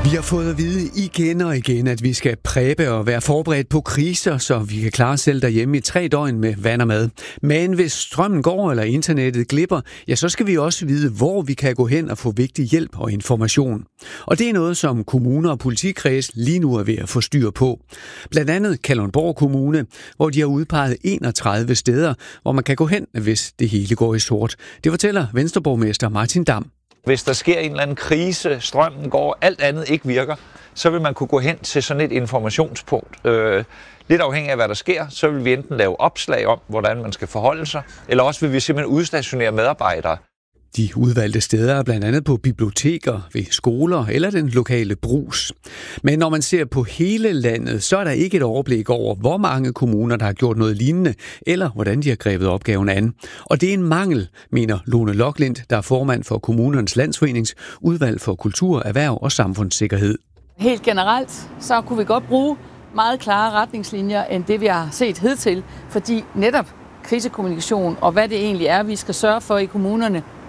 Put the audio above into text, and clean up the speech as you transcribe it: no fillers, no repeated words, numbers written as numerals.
Vi har fået at vide igen og igen, at vi skal præbe og være forberedt på kriser, så vi kan klare os selv derhjemme i 3 døgn med vand og mad. Men hvis strømmen går eller internettet glipper, ja, så skal vi også vide, hvor vi kan gå hen og få vigtig hjælp og information. Og det er noget, som kommuner og politikreds lige nu er ved at få styr på. Blandt andet Kalundborg Kommune, hvor de har udpeget 31 steder, hvor man kan gå hen, hvis det hele går i sort. Det fortæller Venstreborgmester Martin Damm. Hvis der sker en eller anden krise, strømmen går, alt andet ikke virker, så vil man kunne gå hen til sådan et informationspunkt. Lidt afhængig af, hvad der sker, så vil vi enten lave opslag om, hvordan man skal forholde sig, eller også vil vi simpelthen udstationere medarbejdere. De udvalgte steder er blandt andet på biblioteker, ved skoler eller den lokale brugs. Men når man ser på hele landet, så er der ikke et overblik over, hvor mange kommuner, der har gjort noget lignende, eller hvordan de har grebet opgaven an. Og det er en mangel, mener Lone Loklind, der er formand for Kommunernes Landsforenings udvalg for kultur, erhverv og samfundssikkerhed. Helt generelt, så kunne vi godt bruge meget klare retningslinjer, end det vi har set hidtil, fordi netop krisekommunikation og hvad det egentlig er, vi skal sørge for i kommunerne,